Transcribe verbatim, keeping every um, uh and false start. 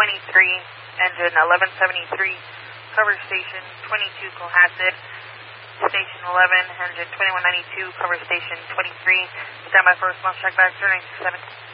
twenty-three, engine eleven seventy-three, cover station twenty-two Cohasset, station eleven, engine twenty-one ninety-two, cover station twenty-three, stand by for response, check back, zero nine six seven.